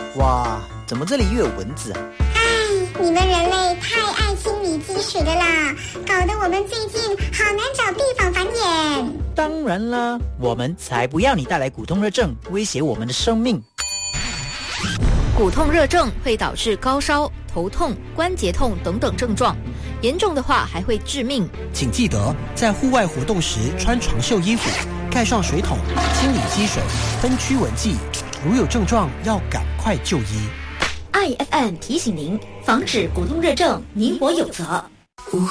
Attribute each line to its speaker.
Speaker 1: 哇，怎么这里又有蚊子啊？
Speaker 2: 你们人类太爱清理积水的啦，搞得我们最近好难找地方繁衍。
Speaker 1: 当然啦，我们才不要你带来骨痛热症，威胁我们的生命。
Speaker 3: 骨痛热症会导致高烧、头痛、关节痛等等症状，严重的话还会致命。
Speaker 4: 请记得在户外活动时穿长袖衣服，盖上水桶，清理积水，喷驱蚊剂。如有症状，要赶快就医。
Speaker 5: IFM 提醒您，防止骨痛热症，你我有责。